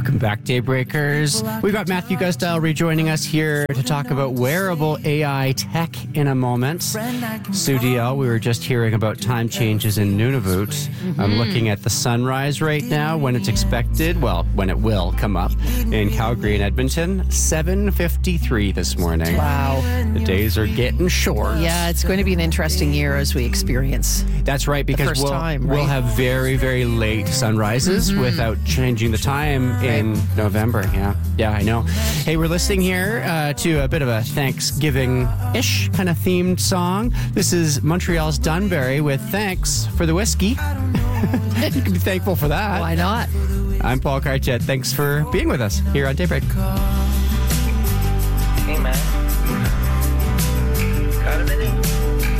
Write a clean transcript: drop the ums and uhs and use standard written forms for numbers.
Welcome back, Daybreakers. We've got Matthew Gusdale rejoining us here to talk about wearable AI tech in a moment. Sue DL, we were just hearing about time changes in Nunavut. I'm looking at the sunrise right now, when it's expected, well, when it will come up in Calgary and Edmonton, 7:53 this morning. Wow. The days are getting short. Yeah, it's going to be an interesting year as we experience. That's right, because first time, right? we'll have very, very late sunrises without changing the time in November. Yeah, I know. Hey, we're listening here to a bit of a Thanksgiving-ish kind of themed song. This is Montreal's Dunberry with Thanks for the Whiskey. You can be thankful for that. Why not? I'm Paul Carchett. Thanks for being with us here on Daybreak.